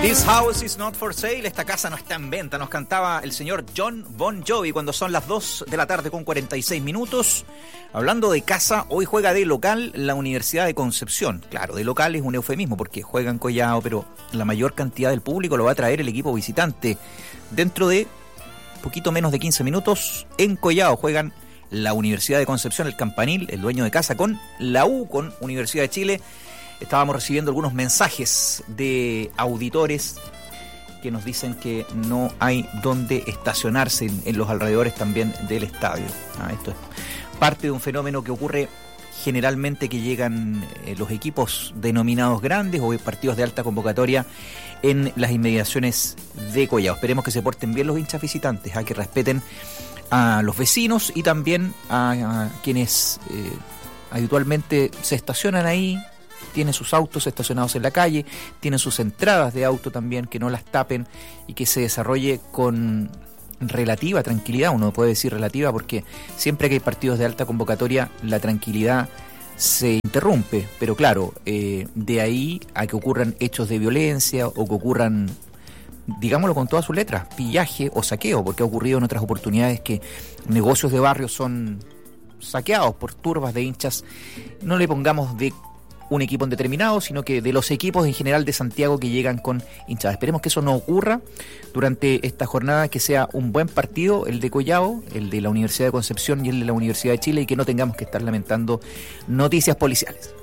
This house is not for sale, esta casa no está en venta, nos cantaba el señor Jon Bon Jovi cuando son las 2 de la tarde con 46 minutos. Hablando de casa, hoy juega de local la Universidad de Concepción. Claro, de local es un eufemismo porque juega en Collao, pero la mayor cantidad del público lo va a traer el equipo visitante. Dentro de poquito menos de 15 minutos en Collao juegan la Universidad de Concepción, el Campanil, el dueño de casa, con la U, con Universidad de Chile. Estábamos recibiendo algunos mensajes de auditores que nos dicen que no hay dónde estacionarse en los alrededores también del estadio. Esto es parte de un fenómeno que ocurre generalmente, que llegan los equipos denominados grandes o partidos de alta convocatoria en las inmediaciones de Collao. Esperemos que se porten bien los hinchas visitantes, que respeten a los vecinos y también a quienes habitualmente se estacionan ahí. Tienen sus autos estacionados en la calle, tienen sus entradas de auto también, que no las tapen y que se desarrolle con relativa tranquilidad. Uno puede decir relativa porque siempre que hay partidos de alta convocatoria la tranquilidad se interrumpe, pero claro, de ahí a que ocurran hechos de violencia o que ocurran, digámoslo con todas sus letras, pillaje o saqueo, porque ha ocurrido en otras oportunidades que negocios de barrio son saqueados por turbas de hinchas. No le pongamos de un equipo en determinado, sino que de los equipos en general de Santiago que llegan con hinchadas. Esperemos que eso no ocurra durante esta jornada, que sea un buen partido el de Collao, el de la Universidad de Concepción y el de la Universidad de Chile, y que no tengamos que estar lamentando noticias policiales.